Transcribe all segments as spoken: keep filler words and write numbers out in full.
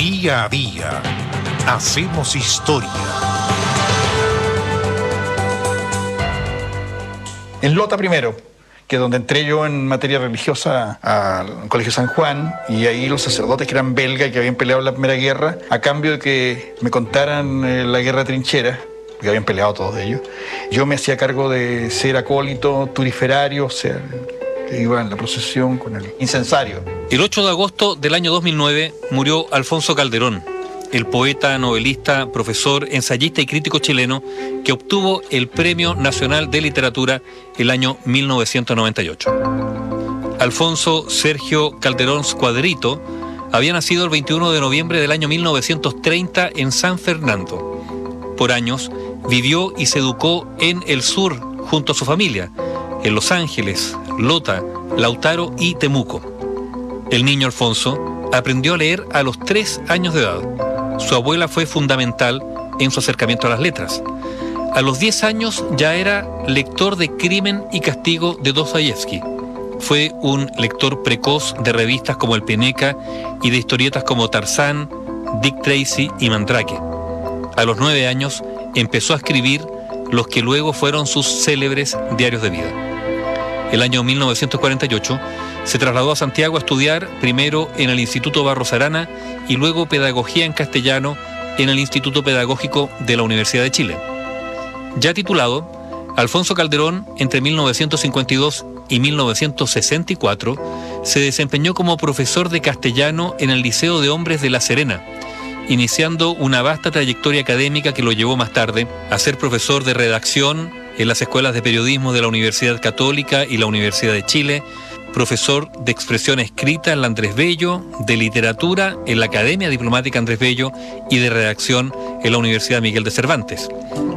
Día a día hacemos historia. En Lota primero, que es donde entré yo en materia religiosa al Colegio San Juan, y ahí los sacerdotes que eran belgas y que habían peleado en la Primera Guerra, a cambio de que me contaran eh, la guerra de trincheras, porque habían peleado todos ellos, yo me hacía cargo de ser acólito, turiferario, o sea, que iba en la procesión con el incensario. El ocho de agosto del año dos mil nueve murió Alfonso Calderón, el poeta, novelista, profesor, ensayista y crítico chileno que obtuvo el Premio Nacional de Literatura el año mil novecientos noventa y ocho. Alfonso Sergio Calderón Squadrito había nacido el veintiuno de noviembre del año mil novecientos treinta en San Fernando. Por años vivió y se educó en el sur junto a su familia, en Los Ángeles, Lota, Lautaro y Temuco. El niño Alfonso aprendió a leer a los tres años de edad. Su abuela fue fundamental en su acercamiento a las letras. A los diez años ya era lector de Crimen y Castigo de Dostoyevsky. Fue un lector precoz de revistas como El Peneca y de historietas como Tarzán, Dick Tracy y Mandrake. A los nueve años empezó a escribir los que luego fueron sus célebres diarios de vida. El año mil novecientos cuarenta y ocho se trasladó a Santiago a estudiar primero en el Instituto Barros Arana y luego Pedagogía en Castellano en el Instituto Pedagógico de la Universidad de Chile. Ya titulado, Alfonso Calderón, entre mil novecientos cincuenta y dos y mil novecientos sesenta y cuatro, se desempeñó como profesor de castellano en el Liceo de Hombres de La Serena, iniciando una vasta trayectoria académica que lo llevó más tarde a ser profesor de redacción en las escuelas de periodismo de la Universidad Católica y la Universidad de Chile, profesor de expresión escrita en la Andrés Bello, de literatura en la Academia Diplomática Andrés Bello y de redacción en la Universidad Miguel de Cervantes.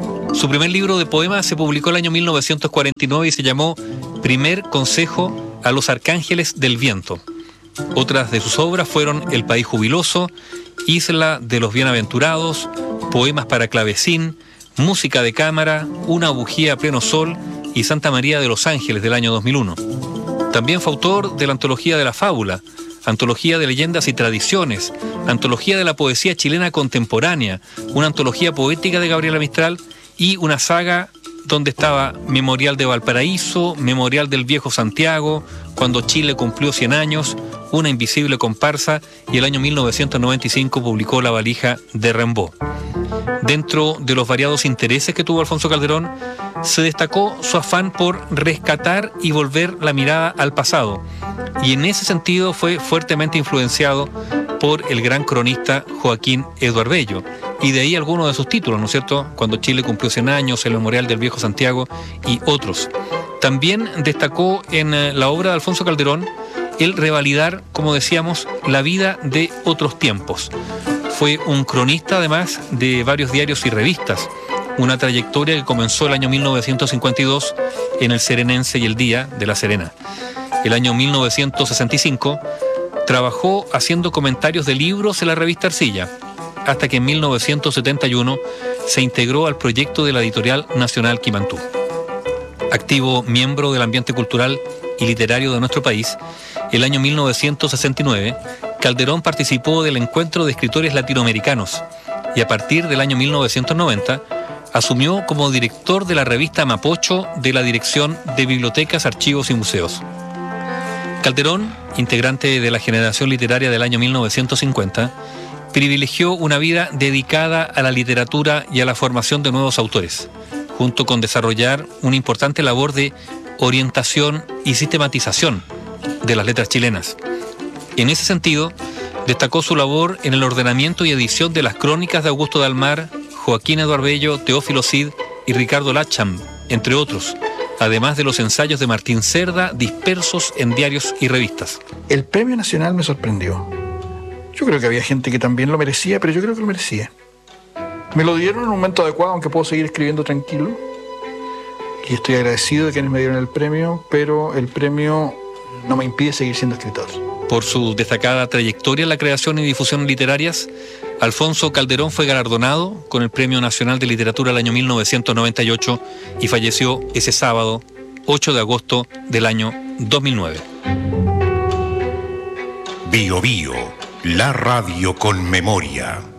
Su primer libro de poemas se publicó el año mil novecientos cuarenta y nueve y se llamó Primer Consejo a los Arcángeles del Viento. Otras de sus obras fueron El País Jubiloso, Isla de los Bienaventurados, Poemas para Clavecín, Música de Cámara, Una Bujía a Pleno Sol y Santa María de los Ángeles del año dos mil uno. También fue autor de la Antología de la Fábula, Antología de Leyendas y Tradiciones, Antología de la Poesía Chilena Contemporánea, una antología poética de Gabriela Mistral y una saga donde estaba Memorial de Valparaíso, Memorial del Viejo Santiago, Cuando Chile cumplió cien años, Una invisible comparsa, y el año mil novecientos noventa y cinco publicó La valija de Rimbaud. Dentro de los variados intereses que tuvo Alfonso Calderón, se destacó su afán por rescatar y volver la mirada al pasado, y en ese sentido fue fuertemente influenciado por el gran cronista Joaquín Eduard Bello, y de ahí algunos de sus títulos, ¿no es cierto?, Cuando Chile cumplió cien años, El Memorial del Viejo Santiago y otros. También destacó en la obra de Alfonso Calderón el revalidar, como decíamos, la vida de otros tiempos. Fue un cronista, además, de varios diarios y revistas, una trayectoria que comenzó el año mil novecientos cincuenta y dos en El Serenense y El Día de La Serena. El año mil novecientos sesenta y cinco trabajó haciendo comentarios de libros en la revista Arcilla, hasta que en mil novecientos setenta y uno se integró al proyecto de la editorial Nacional Quimantú. Activo miembro del ambiente cultural y literario de nuestro país, el año mil novecientos sesenta y nueve, Calderón participó del Encuentro de Escritores Latinoamericanos y a partir del año mil novecientos noventa asumió como director de la revista Mapocho de la Dirección de Bibliotecas, Archivos y Museos. Calderón, integrante de la generación literaria del año mil novecientos cincuenta, privilegió una vida dedicada a la literatura y a la formación de nuevos autores, junto con desarrollar una importante labor de orientación y sistematización de las letras chilenas. En ese sentido, destacó su labor en el ordenamiento y edición de las crónicas de Augusto de Almar, Joaquín Eduard Bello, Teófilo Cid y Ricardo Lacham, entre otros, además de los ensayos de Martín Cerda dispersos en diarios y revistas. El Premio Nacional me sorprendió. Yo creo que había gente que también lo merecía, pero yo creo que lo merecía. Me lo dieron en un momento adecuado, aunque puedo seguir escribiendo tranquilo. Y estoy agradecido de quienes me dieron el premio, pero el premio no me impide seguir siendo escritor. Por su destacada trayectoria en la creación y difusión literarias, Alfonso Calderón fue galardonado con el Premio Nacional de Literatura del año mil novecientos noventa y ocho y falleció ese sábado, ocho de agosto del año dos mil nueve. Bio Bio, La radio con memoria.